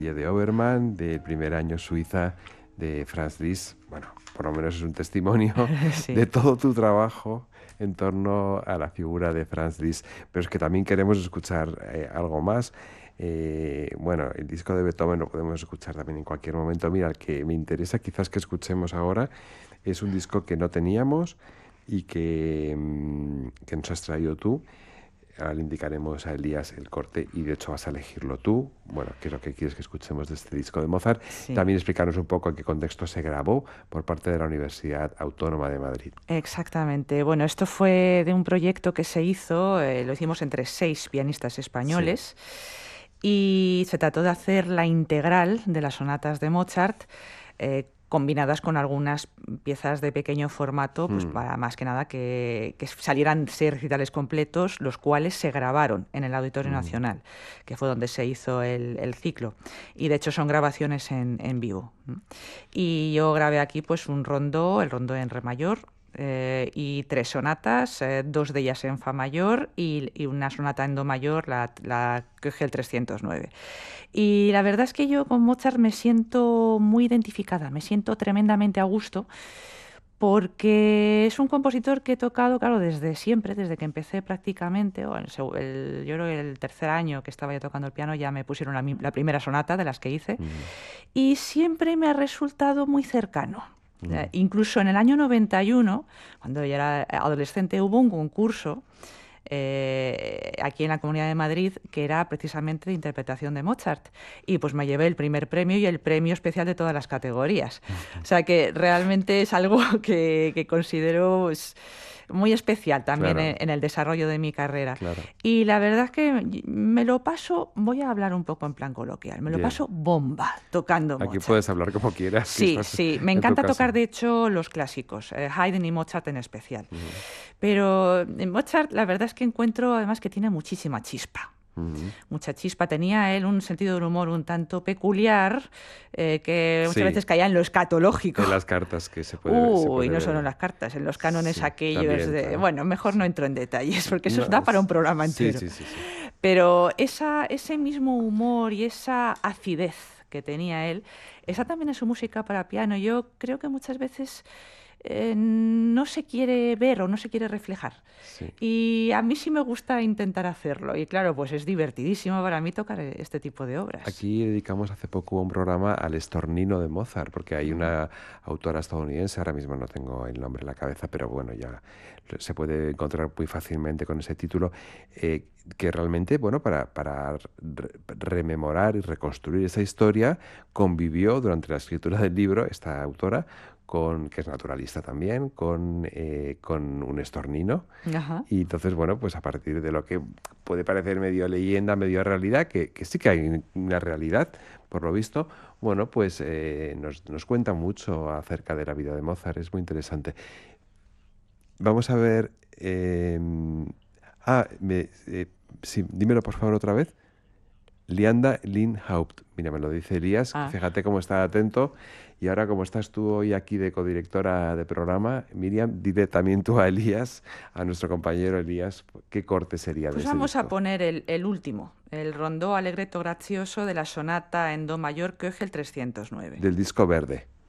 De Obermann, del primer año Suiza de Franz Liszt. Bueno, por lo menos es un testimonio de Sí. todo tu trabajo en torno a la figura de Franz Liszt. Pero es que también queremos escuchar algo más. Bueno, el disco de Beethoven lo podemos escuchar también en cualquier momento. Mira, el que me interesa quizás que escuchemos ahora es un disco que no teníamos y que nos has traído tú. Ahora le indicaremos a Elías el corte y de hecho vas a elegirlo tú. Bueno, ¿qué es lo que quieres que escuchemos de este disco de Mozart? Sí. También explicarnos un poco en qué contexto se grabó por parte de la Universidad Autónoma de Madrid. Exactamente. Bueno, esto fue de un proyecto que se hizo, lo hicimos entre 6 pianistas Sí. españoles y se trató de hacer la integral de las sonatas de Mozart, combinadas con algunas piezas de pequeño formato, pues Mm, para más que nada que salieran 6 recitales completos, los cuales se grabaron en el Auditorio mm. Nacional, que fue donde se hizo el ciclo. Y de hecho son grabaciones en vivo. Y yo grabé aquí pues un rondo, el rondo en re mayor, y 3 sonatas, 2 de ellas en fa mayor y una sonata en do mayor, la Köchel 309. Y la verdad es que yo con Mozart me siento muy identificada, me siento tremendamente a gusto porque es un compositor que he tocado, claro, desde siempre, desde que empecé prácticamente, o yo creo que el tercer año que estaba yo tocando el piano ya me pusieron la primera sonata de las que hice Mm, y siempre me ha resultado muy cercano. mm. Incluso en el año 91, cuando yo era adolescente, hubo un concurso aquí en la Comunidad de Madrid que era precisamente de interpretación de Mozart. Y pues me llevé el primer premio y el premio especial de todas las categorías. O sea que realmente es algo que considero pues, muy especial también Claro, en el desarrollo de mi carrera. claro. Y la verdad es que me lo paso, voy a hablar un poco en plan coloquial, me lo Bien. paso bomba tocando Aquí Mozart. puedes hablar como quieras, que Sí, estás sí, me en tu encanta tocar casa. de hecho los clásicos, Haydn y Mozart en especial. Ujú, Pero en Mozart la verdad es que encuentro además que tiene muchísima chispa. ujú. Mucha chispa. Tenía él un sentido del humor un tanto peculiar que muchas Sí, veces caía en lo escatológico. en las cartas que se puede No solo en ver. las cartas, en los cánones Sí, aquellos también, de... claro. Bueno, mejor no Sí. entro en detalles porque eso No, da para un programa sí, entero. sí, sí, sí. Pero ese mismo humor y esa acidez que tenía él, esa también es su música para piano. Yo creo que muchas veces no se quiere ver o no se quiere reflejar. Sí. Y a mí sí me gusta intentar hacerlo. Y claro, pues es divertidísimo para mí tocar este tipo de obras. Aquí dedicamos hace poco un programa al estornino de Mozart, porque hay una autora estadounidense, ahora mismo no tengo el nombre en la cabeza, pero bueno, ya se puede encontrar muy fácilmente con ese título, que realmente, bueno, para rememorar y reconstruir esa historia, convivió durante la escritura del libro, esta autora, que es naturalista también, con un estornino. Ajá. Y entonces, bueno, pues a partir de lo que puede parecer medio leyenda, medio realidad, que sí que hay una realidad, por lo visto, bueno, pues nos cuenta mucho acerca de la vida de Mozart, es muy interesante. Vamos a ver... sí, dímelo por favor otra vez. Lianda Lindhaupt. Mira, me lo dice Elías, Ah. fíjate cómo está atento. Y ahora, como estás tú hoy aquí de codirectora de programa, Miriam, dile también tú a Elías, a nuestro compañero Elías, qué corte sería de Pues ese vamos a disco. poner el último, el rondó allegretto grazioso de la sonata en do mayor Köchel 309. Del disco verde.